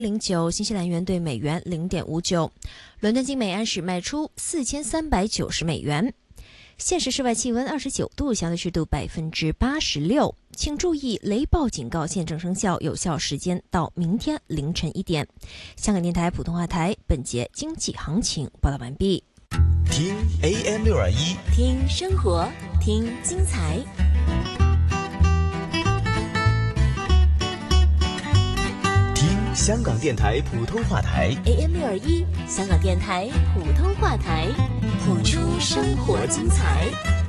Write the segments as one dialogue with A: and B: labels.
A: 0.09，新西兰元对美元0.59。伦敦金每安士卖出4390美元。现时室外气温29度，相对湿度86%。请注意，雷暴警告现正生效，有效时间到明天凌晨1点。香港电台普通话台本节经济行情报道完毕。
B: 听 AM621，
C: 听生活，听精彩。
B: 听香港电台普通话台
C: AM621，香港电台普通话台，谱出生活精彩。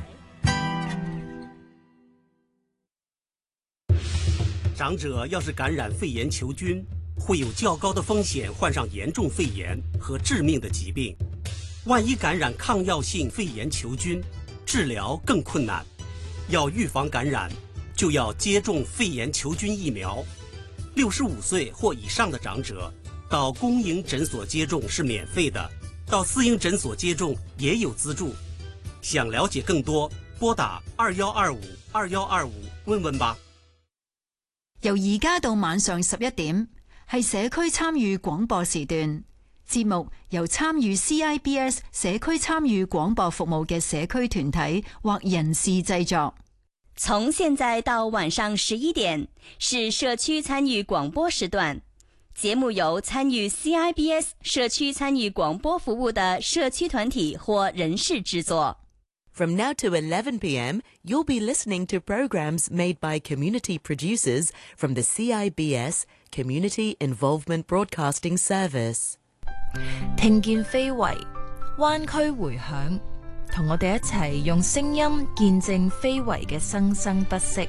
D: 长者要是感染肺炎球菌，会有较高的风险患上严重肺炎和致命的疾病。万一感染抗药性肺炎球菌，治疗更困难。要预防感染，就要接种肺炎球菌疫苗。65岁或以上的长者，到公营诊所接种是免费的，到私营诊所接种也有资助。想了解更多，拨打21252125问问吧。
E: 由而家到晚上11點，係社區參與廣播時段。節目由參與 CIBS 社區參與廣播服務嘅社區團體或人士製作。
F: 從現在到晚上11點，是社區參與廣播時段。節目由參與 CIBS 社區參與廣播服務的社區團體或人士製作。
G: From now to 11 p.m., you'll be listening to programs made by community producers from the CIBS Community Involvement Broadcasting Service.
H: 聽見非遺，灣區迴響，同我哋一齊用聲音見證非遺嘅生生不息。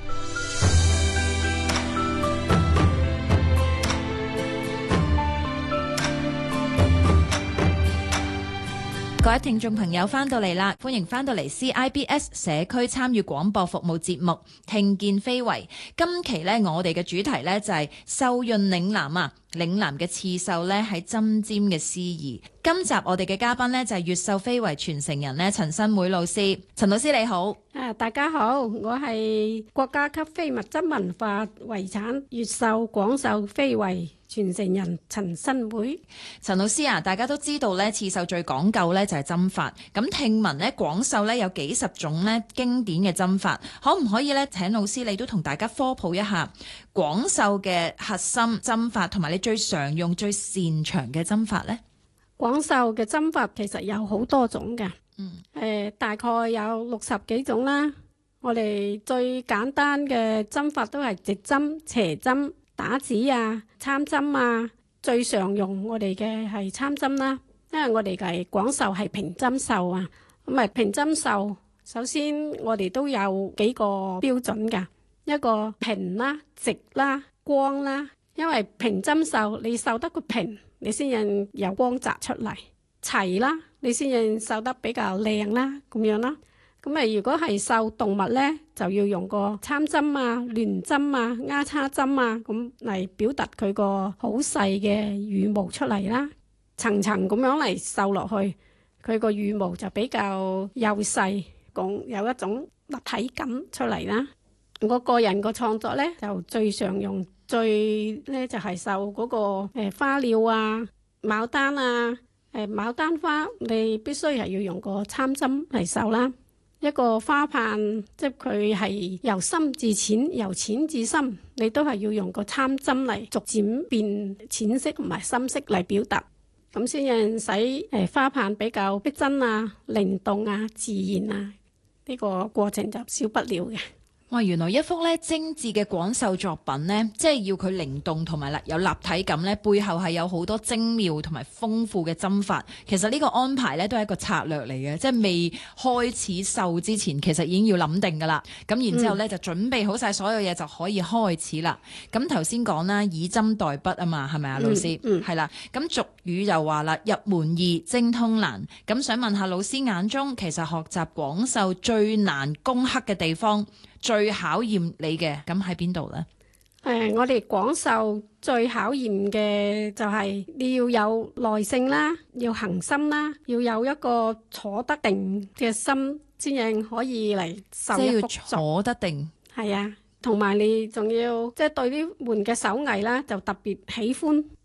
H: 各位聽眾朋友翻到嚟啦，歡迎翻到嚟 CIBS 社區參與廣播服務節目聽見非遺。今期呢，我哋嘅主題呢就係秀潤嶺南啊，嶺南嘅刺繡呢係針尖嘅詩意。今集我哋嘅嘉賓呢就係越秀非遺傳承人呢陳新梅老師。陳老師你好。
I: 大家好，我係國家級非物質文化遺產越秀廣繡非遺傳承人陳新梅。
H: 陳老師啊，大家都知道咧，刺繡最講究咧就係針法。咁聽聞咧，廣繡咧有幾十種咧經典嘅針法，可唔可以咧請老師你都同大家科普一下廣繡嘅核心針法，同埋你最常用、最擅長嘅針法咧？
I: 廣繡嘅針法其實有好多種嘅，大概有60幾種啦。我哋最簡單嘅針法都係直針、斜針、打指啊、參針啊，最常用我哋嘅係參針啦，因為我哋嘅廣繡係平針繡啊。咁啊平針繡，首先我哋都有幾個標準㗎，一個平啦、直啦、光啦。因為平針繡你繡得個平，你先至有光澤出嚟，齊啦，你先至繡得比較靚啦，咁樣啦。咁啊，如果係繡動物呢，就要用個參針啊、亂針啊、丫叉針啊，咁嚟表達佢個好細嘅羽毛出嚟啦。層層咁樣嚟繡落去，佢個羽毛就比較幼細，講有一種立體感出嚟啦。我個人個創作呢，就最常用呢就係繡嗰個花鳥啊、牡丹啊、牡丹花，你必須係要用個參針嚟繡啦。一個花瓣，即係佢係由深至淺，由淺至深，你都係要用個參針嚟逐漸變淺色同埋深色嚟表達，咁先至使花瓣比較逼真啊、靈動啊、自然啊，呢個過程就少不了嘅。
H: 哇！原來一幅咧精緻嘅廣繡作品呢，即係要佢靈動同埋有立體感呢，背後係有好多精妙同埋豐富嘅針法。其實呢個安排呢，都係一個策略嚟嘅，即係未開始繡之前，其實已經要諗定㗎啦。咁然之後呢，就準備好晒所有嘢就可以開始啦。咁頭先講啦，以針代筆啊嘛，係咪啊，老師？係啦。咁俗語就話啦，入門易，精通難。咁想問下老師眼中，其實學習廣繡最難攻克嘅地方，最考驗你嘅咁喺邊度呢？
I: 我哋廣繡最考驗嘅就係你要有耐性啦，要恒心啦，要有一個坐得定嘅心，先至可以嚟繡一幅作。即係要坐得定。係啊，同埋你仲要即係對呢門嘅手藝啦，就特別喜歡，